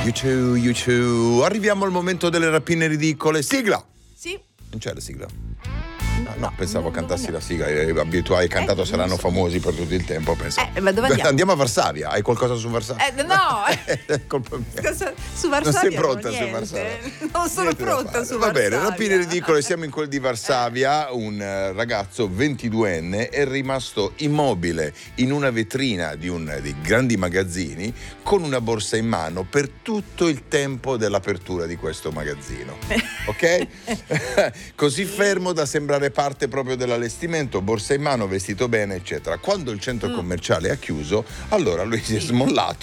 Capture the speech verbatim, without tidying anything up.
You too, you too. Arriviamo al momento delle rapine ridicole. Sigla! Sì. Non c'è la sigla? No, no, pensavo cantassi la sigla. I abituali cantato eh, saranno so. famosi per tutto il tempo. Pensavo. Eh, ma dove andiamo? Andiamo a Varsavia. Hai qualcosa su Varsavia? Eh, no! È colpa mia. Su Varsavia non sei pronta no, su Varsavia? Non sono Niente da pronta fare. su Va Varsavia. bene, rapine ridicole. Siamo in quel di Varsavia. Un eh, ragazzo ventiduenne è rimasto immobile in una vetrina di un dei grandi magazzini con una borsa in mano per tutto il tempo dell'apertura di questo magazzino. Ok? Così fermo da sembrare parte proprio dell'allestimento, borsa in mano, vestito bene, eccetera. Quando il centro commerciale ha chiuso, allora lui si è smollato